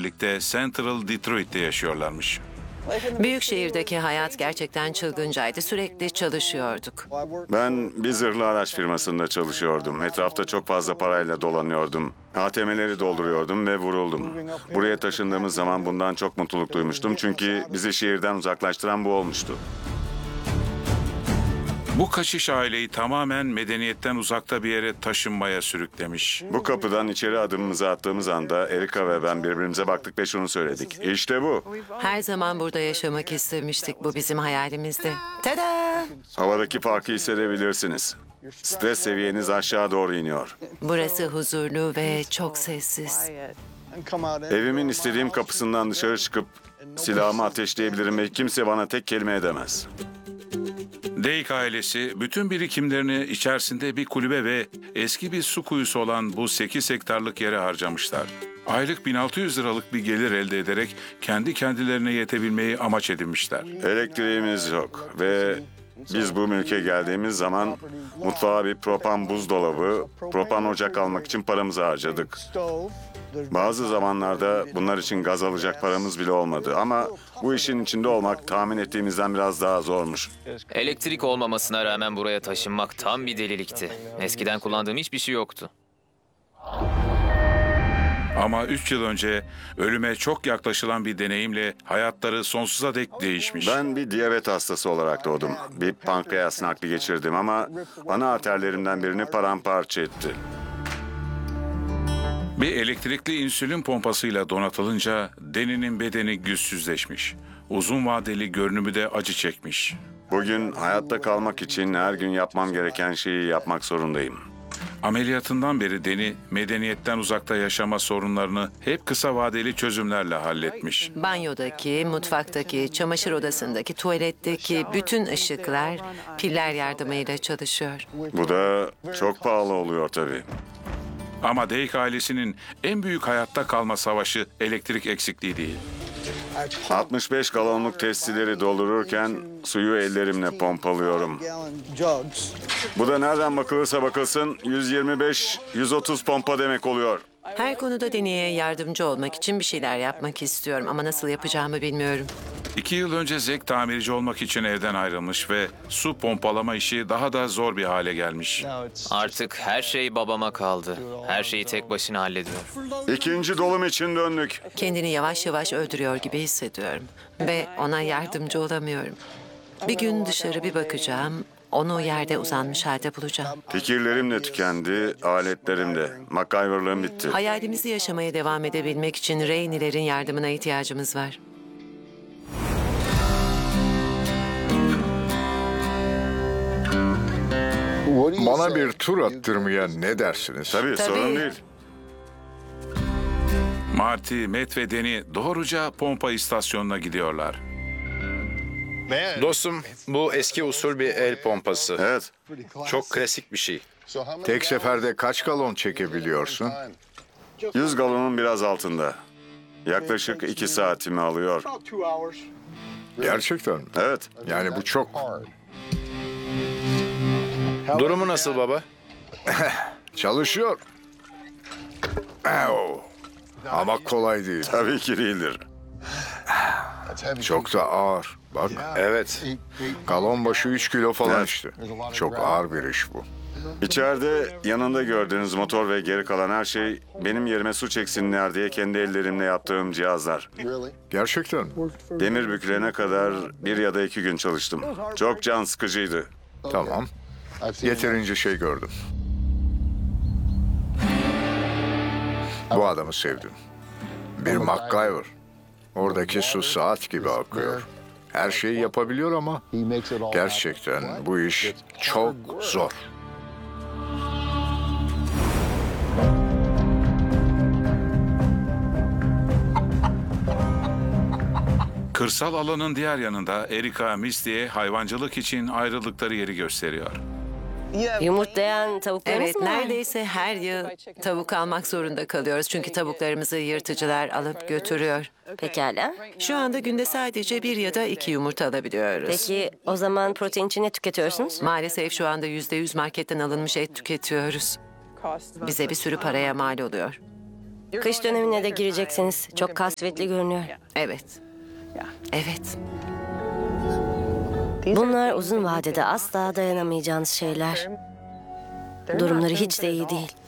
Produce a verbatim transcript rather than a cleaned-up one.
birlikte Central Detroit'te yaşıyorlarmış. Büyük şehirdeki hayat gerçekten çılgıncaydı. Sürekli çalışıyorduk. Ben bir zırhlı araç firmasında çalışıyordum. Etrafta çok fazla parayla dolanıyordum. A T M'leri dolduruyordum ve vuruldum. Buraya taşındığımız zaman bundan çok mutluluk duymuştum. Çünkü bizi şehirden uzaklaştıran bu olmuştu. Bu kaçış aileyi tamamen medeniyetten uzakta bir yere taşınmaya sürüklemiş. Bu kapıdan içeri adımımızı attığımız anda Erika ve ben birbirimize baktık ve şunu söyledik. İşte bu. Her zaman burada yaşamak istemiştik. Bu bizim hayalimizdi. Tada! Havadaki farkı hissedebilirsiniz. Stres seviyeniz aşağı doğru iniyor. Burası huzurlu ve çok sessiz. Evimin istediğim kapısından dışarı çıkıp silahımı ateşleyebilirim ve kimse bana tek kelime edemez. Dake ailesi bütün birikimlerini içerisinde bir kulübe ve eski bir su kuyusu olan bu sekiz hektarlık yere harcamışlar. Aylık bin altı yüz liralık bir gelir elde ederek kendi kendilerine yetebilmeyi amaç edinmişler. Elektriğimiz yok ve biz bu mülke geldiğimiz zaman mutfağa bir propan buzdolabı, propan ocak almak için paramızı harcadık. Bazı zamanlarda bunlar için gaz alacak paramız bile olmadı ama bu işin içinde olmak tahmin ettiğimizden biraz daha zormuş. Elektrik olmamasına rağmen buraya taşınmak tam bir delilikti. Eskiden kullandığım hiçbir şey yoktu. Ama üç yıl önce ölüme çok yaklaşılan bir deneyimle hayatları sonsuza dek değişmiş. Ben bir diyabet hastası olarak doğdum. Bir pankreas nakli geçirdim ama ana arterlerimden birini paramparça etti. Bir elektrikli insülin pompasıyla donatılınca Danny'nin bedeni güçsüzleşmiş. Uzun vadeli görünümü de acı çekmiş. Bugün hayatta kalmak için her gün yapmam gereken şeyi yapmak zorundayım. Ameliyatından beri Danny, medeniyetten uzakta yaşama sorunlarını hep kısa vadeli çözümlerle halletmiş. Banyodaki, mutfaktaki, çamaşır odasındaki, tuvaletteki bütün ışıklar piller yardımıyla çalışıyor. Bu da çok pahalı oluyor tabii. Ama Dake ailesinin en büyük hayatta kalma savaşı elektrik eksikliği değil. altmış beş galonluk testileri doldururken suyu ellerimle pompalıyorum. Bu da nereden bakılırsa bakılsın yüz yirmi beş yüz otuz pompa demek oluyor. Her konuda Danny'ye yardımcı olmak için bir şeyler yapmak istiyorum ama nasıl yapacağımı bilmiyorum. İki yıl önce Zack tamirci olmak için evden ayrılmış ve su pompalama işi daha da zor bir hale gelmiş. Artık her şey babama kaldı. Her şeyi tek başına hallediyor. İkinci dolum için döndük. Kendini yavaş yavaş öldürüyor gibi hissediyorum ve ona yardımcı olamıyorum. Bir gün dışarı bir bakacağım, onu yerde uzanmış halde bulacağım. Fikirlerim de tükendi, aletlerim de. MacGyver'lığım bitti. Hayalimizi yaşamaya devam edebilmek için Rainey'lerin yardımına ihtiyacımız var. Bana bir tur attırmaya ne dersiniz? Tabii, Tabii. sorun değil. Marty, Matt ve Danny doğruca pompa istasyonuna gidiyorlar. Dostum, bu eski usul bir el pompası. Evet. Çok klasik bir şey. Tek seferde kaç galon çekebiliyorsun? yüz galonun biraz altında. Yaklaşık iki saatimi alıyor. Gerçekten mi? Evet. Yani bu çok. Durumu nasıl baba? Çalışıyor. Au. Ama kolay değil. Tabii ki değildir. Çok da ağır. Bak, Evet. galon başı üç kilo falan Evet. işte. Çok ağır bir iş bu. İçeride yanında gördüğünüz motor ve geri kalan her şey benim yerime su çeksinler diye kendi ellerimle yaptığım cihazlar. Gerçekten mi? Demir bükülene kadar bir ya da iki gün çalıştım. Çok can sıkıcıydı. Tamam. Yeterince şey gördüm. Bu adamı sevdim. Bir MacGyver. Oradaki su saat gibi akıyor. Her şeyi yapabiliyor ama gerçekten bu iş çok zor. Kırsal alanın diğer yanında Erika, Misty'ye hayvancılık için ayrıldıkları yeri gösteriyor. Yumurtlayan tavuklarımız Evet, mı var? neredeyse her yıl tavuk almak zorunda kalıyoruz. Çünkü tavuklarımızı yırtıcılar alıp götürüyor. Pekala. Şu anda günde sadece bir ya da iki yumurta alabiliyoruz. Peki o zaman protein için ne tüketiyorsunuz? Maalesef şu anda yüzde yüz marketten alınmış et tüketiyoruz. Bize bir sürü paraya mal oluyor. Kış dönemine de gireceksiniz. Çok kasvetli görünüyor. Evet. Evet. Bunlar uzun vadede asla dayanamayacağınız şeyler. Durumları hiç de iyi değil.